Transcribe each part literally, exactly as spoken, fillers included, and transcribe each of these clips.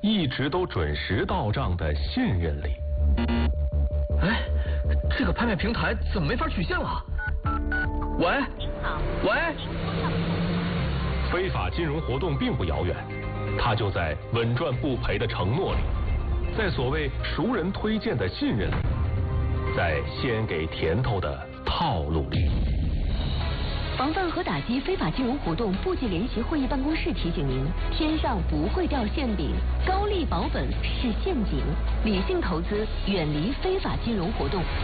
一直都准时到账的信任里。 哎，这个拍卖平台怎么没法取现了？喂， 您好， 喂。 非法金融活动并不遥远，它就在稳赚不赔的承诺里，在所谓熟人推荐的信任里，在先给甜头的套路里。 防范和打击非法金融活动部级联席会议办公室提醒您：天上不会掉馅饼，高利保本是陷阱，理性投资，远离非法金融活动。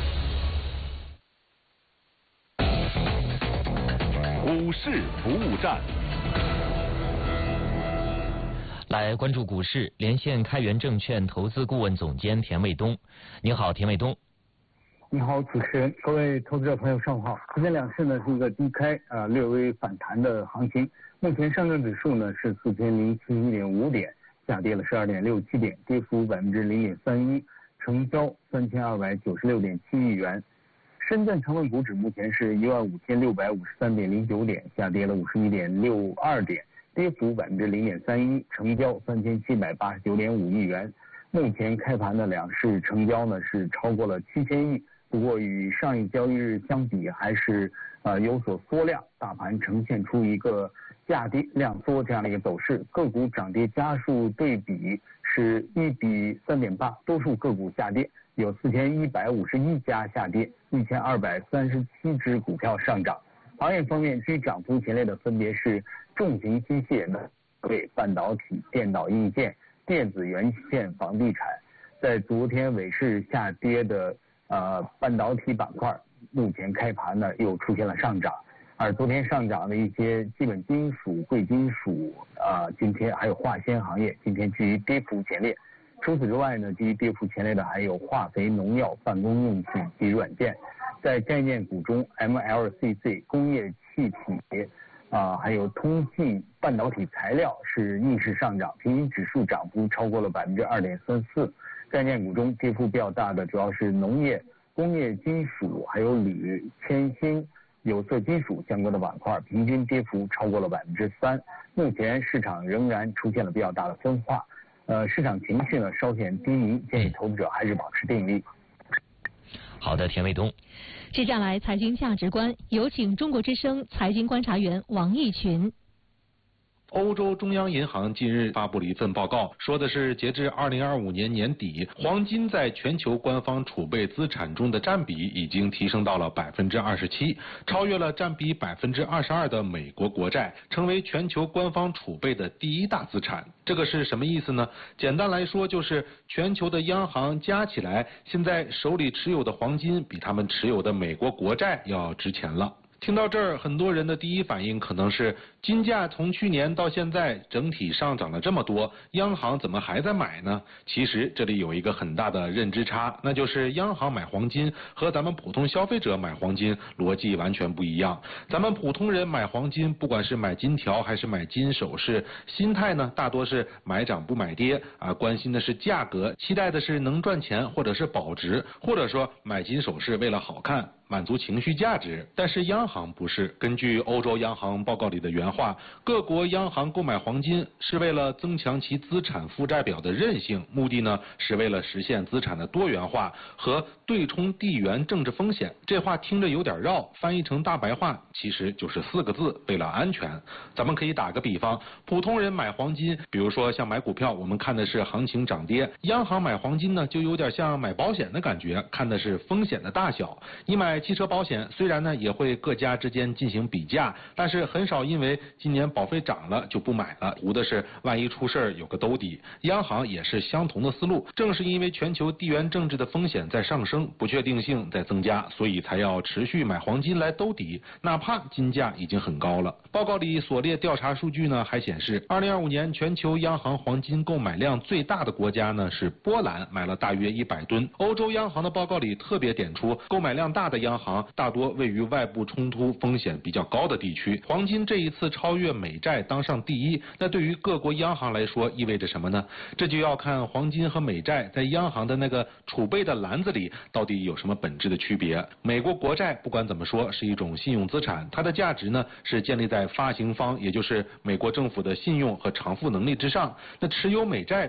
股市服务站， 来关注股市，连线开源证券投资顾问总监田卫东。你好，田卫东。 你好，主持人，各位投资者朋友，上午好。今天两市呢是一个低开啊、呃、略微反弹的行情。目前上证指数呢是四千零七十一点五点，下跌了十二点六七点，跌幅百分之零点三一，成交三千二百九十六点七亿元。深圳成分股指目前是一万五千六百五十三点零九点，下跌了五十一点六二点，跌幅百分之零点三一，成交三千七百八十九点五亿元。目前开盘的两市成交呢是超过了七千亿。不过与上一交易日相比，还是呃有所缩量，大盘呈现出一个价跌量缩这样的一个走势。个股涨跌家数对比是一比三点八，多数个股下跌，有四千一百五十一家下跌，一千二百三十七只股票上涨。行业方面，居涨幅前列的分别是重型机械的、对半导体、电脑硬件、电子元件、房地产。在昨天尾市下跌的。呃，半导体板块目前开盘呢又出现了上涨，而昨天上涨的一些基本金属、贵金属啊、呃，今天还有化纤行业，今天居于跌幅前列。除此之外呢，居于跌幅前列的还有化肥、农药、办公用品及软件。在概念股中 ，M L C C、工业气体啊、呃，还有通信半导体材料是逆势上涨，平均指数涨幅超过了百分之二点三四。概念股中跌幅比较大的主要是农业、工业金属，还有铝、铅锌、有色金属相关的板块，平均跌幅超过了百分之三。目前市场仍然出现了比较大的分化，呃，市场情绪呢稍显低迷，建议投资者还是保持定力。 好的，田卫东。 接下来财经价值观，有请中国之声财经观察员王毅群。 欧洲中央银行近日发布了一份报告，说的是截至二零二五年年底，黄金在全球官方储备资产中的占比已经提升到了百分之二十七，超越了占比百分之二十二的美国国债，成为全球官方储备的第一大资产。这个是什么意思呢？简单来说，就是全球的央行加起来，现在手里持有的黄金比他们持有的美国国债要值钱了。听到这儿，很多人的第一反应可能是金价从去年到现在整体上涨了这么多，央行怎么还在买呢？其实这里有一个很大的认知差，那就是央行买黄金和咱们普通消费者买黄金逻辑完全不一样。咱们普通人买黄金，不管是买金条还是买金首饰，心态呢大多是买涨不买跌啊，关心的是价格，期待的是能赚钱或者是保值，或者说买金首饰为了好看，满足情绪价值。但是央行不是，根据欧洲央行报告里的原话，各国央行购买黄金是为了增强其资产负债表的韧性，目的呢是为了实现资产的多元化和对冲地缘政治风险。这话听着有点绕，翻译成大白话其实就是四个字：为了安全。咱们可以打个比方，普通人买黄金，比如说像买股票，我们看的是行情涨跌；央行买黄金呢，就有点像买保险的感觉，看的是风险的大小。你买汽车保险，虽然呢也会各家之间进行比价，但是很少因为今年保费涨了就不买了，图的是万一出事儿有个兜底。央行也是相同的思路，正是因为全球地缘政治的风险在上升，不确定性在增加，所以才要持续买黄金来兜底，哪怕金价已经很高了。报告里所列调查数据呢，还显示二零二五年全球央行黄金购买量最大的国家呢是波兰，买了大约一百吨。欧洲央行的报告里特别点出，购买量大的央行大多位于外部冲突风险比较高的地区。黄金这一次超越美债当上第一，那对于各国央行来说意味着什么呢？这就要看黄金和美债在央行的那个储备的篮子里到底有什么本质的区别。美国国债不管怎么说是一种信用资产，它的价值呢是建立在发行方，也就是美国政府的信用和偿付能力之上。那持有美债